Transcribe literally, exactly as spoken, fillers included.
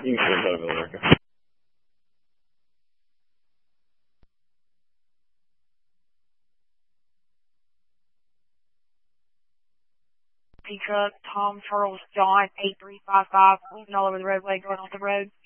You can clear out of America. P truck, Tom, Charles, John, eight three five five, moving all over the roadway, going off the road.